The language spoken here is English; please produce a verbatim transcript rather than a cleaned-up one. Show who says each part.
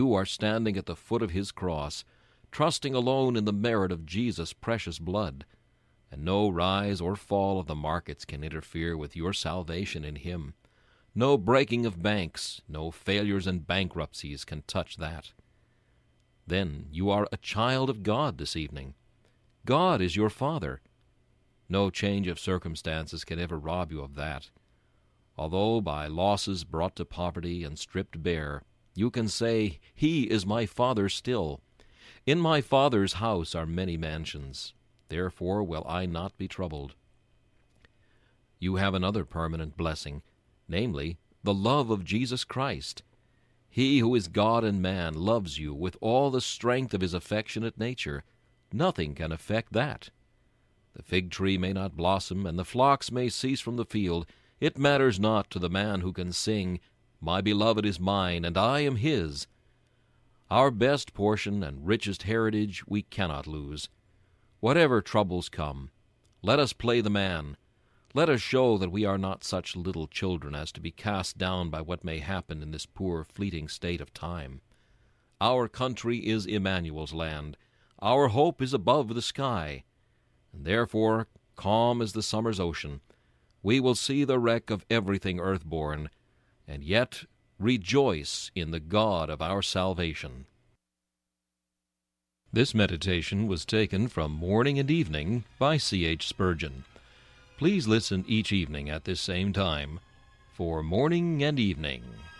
Speaker 1: You are standing at the foot of his cross, trusting alone in the merit of Jesus' precious blood, and no rise or fall of the markets can interfere with your salvation in him. No breaking of banks, no failures and bankruptcies can touch that. Then you are a child of God this evening. God is your Father. No change of circumstances can ever rob you of that. Although by losses brought to poverty and stripped bare, you can say, He is my Father still. In my Father's house are many mansions. Therefore will I not be troubled. You have another permanent blessing, namely, the love of Jesus Christ. He who is God and man loves you with all the strength of his affectionate nature. Nothing can affect that. The fig tree may not blossom, and the flocks may cease from the field. It matters not to the man who can sing, My beloved is mine, and I am his. Our best portion and richest heritage we cannot lose. Whatever troubles come, let us play the man. Let us show that we are not such little children as to be cast down by what may happen in this poor fleeting state of time. Our country is Emmanuel's land. Our hope is above the sky. And therefore, calm as the summer's ocean, we will see the wreck of everything earth-born, and yet rejoice in the God of our salvation. This meditation was taken from Morning and Evening by C H Spurgeon. Please listen each evening at this same time for Morning and Evening.